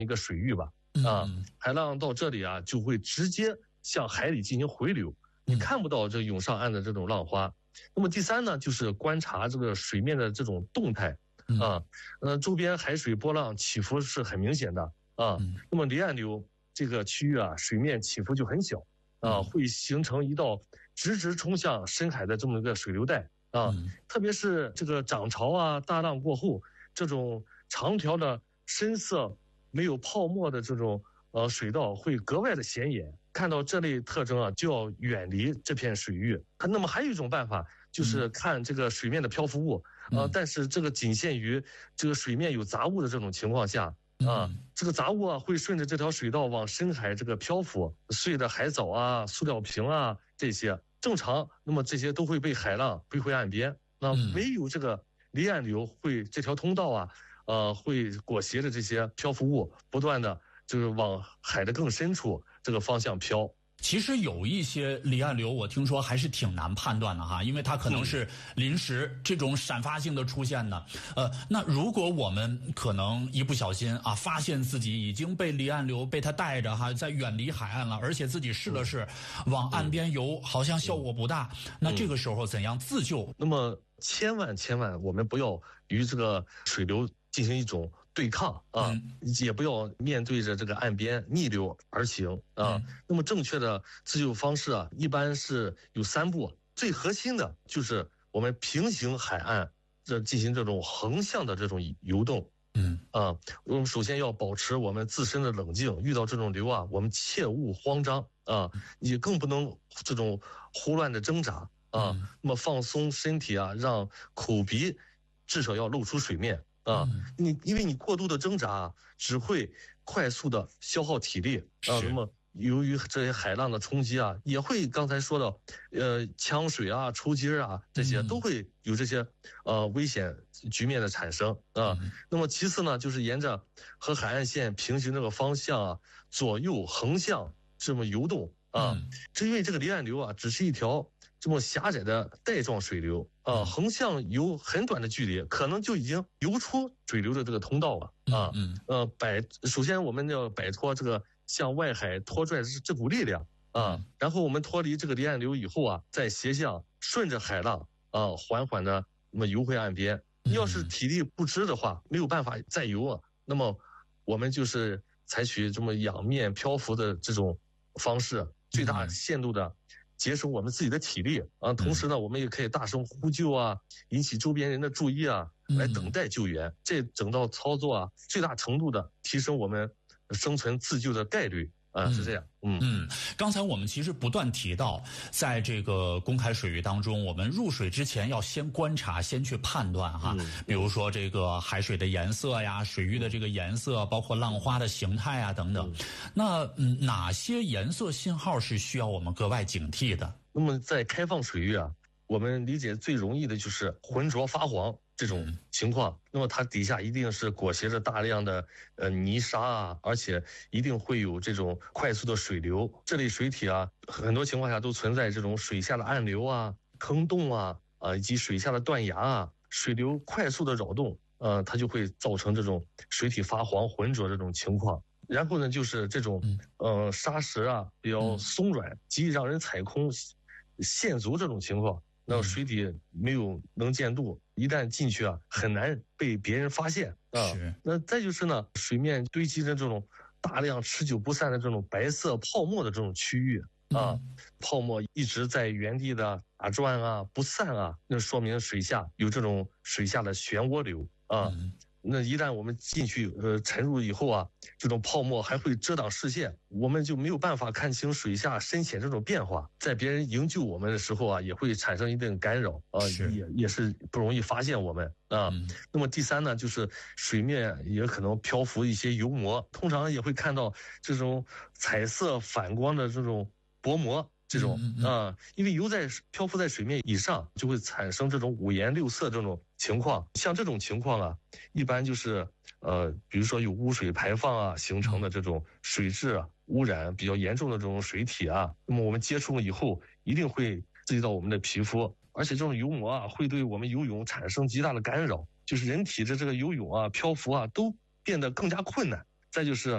一个水域吧，海浪到这里啊，就会直接向海里进行回流，你看不到这涌上岸的这种浪花。那么第三呢，就是观察这个水面的这种动态周边海水波浪起伏是很明显的那么离岸流这个区域啊，水面起伏就很小会形成一道直冲向深海的这么一个水流带特别是这个涨潮啊、大浪过后，这种长条的深色没有泡沫的这种水道会格外的显眼。看到这类特征啊，就要远离这片水域。那么还有一种办法，就是看这个水面的漂浮物但是这个仅限于这个水面有杂物的这种情况下这个杂物啊会顺着这条水道往深海这个漂浮，碎的海藻啊、塑料瓶啊这些正常，那么这些都会被海浪推回岸边。那唯有这个离岸流会这条通道啊会裹挟着这些漂浮物不断的就是往海的更深处这个方向飘。 其实有一些离岸流我听说还是挺难判断的哈，因为它可能是临时这种闪发性的出现的。那如果我们可能一不小心发现自己已经被离岸流被它带着在远离海岸了，而且自己试了试往岸边游好像效果不大，那这个时候怎样自救？ 那么千万我们不要与这个水流进行一种对抗也不要面对着这个岸边逆流而行那么正确的自救方式一般是有3步。最核心的就是我们平行海岸进行这种横向的这种游动我们首先要保持我们自身的冷静，遇到这种流我们切勿慌张也更不能这种胡乱的挣扎那么放松身体让口鼻至少要露出水面因为你过度的挣扎只会快速的消耗体力那么由于这些海浪的冲击也会刚才说的呛水抽筋这些都会有这些危险局面的产生那么其次呢，就是沿着和海岸线平行这个方向左右横向这么游动这因为这个离岸流只是一条这么狭窄的带状水流横向游很短的距离，可能就已经游出水流的这个通道了首先我们要摆脱这个向外海拖拽这股力量然后我们脱离这个离岸流以后再斜向顺着海浪缓缓的那么游回岸边。要是体力不支的话，没有办法再游那么我们就是采取这么仰面漂浮的这种方式，最大限度的节省我们自己的体力同时呢，我们也可以大声呼救引起周边人的注意来等待救援。这整道操作最大程度的提升我们生存自救的概率是这样。 刚才我们其实不断提到，在这个公开水域当中，我们入水之前要先观察，先去判断比如说这个海水的颜色呀，水域的这个颜色，包括浪花的形态等等。那哪些颜色信号是需要我们格外警惕的？ 那么在开放水域我们理解最容易的就是浑浊发黄这种情况那么它底下一定是裹挟着大量的泥沙而且一定会有这种快速的水流。这类水体很多情况下都存在这种水下的暗流坑洞以及水下的断崖水流快速的扰动它就会造成这种水体发黄浑浊这种情况。然后呢，就是这种沙石比较松软，极易让人踩空陷足这种情况，那水底没有能见度，一旦进去很难被别人发现那再就是呢，水面堆积着这种大量持久不散的这种白色泡沫的这种区域泡沫一直在原地的打转不散那说明水下有这种水下的漩涡流那一旦我们进去沉入以后这种泡沫还会遮挡视线，我们就没有办法看清水下深浅这种变化，在别人营救我们的时候也会产生一定干扰也是不容易发现我们那么第三呢，就是水面也可能漂浮一些油膜，通常也会看到这种彩色反光的这种薄膜这种因为油漂浮在水面以上，就会产生这种五颜六色这种情况。像这种情况一般就是比如说有污水排放形成的这种水质污染比较严重的这种水体那么我们接触了以后一定会刺激到我们的皮肤，而且这种油膜会对我们游泳产生极大的干扰，就是人体的这个游泳漂浮都变得更加困难。再就是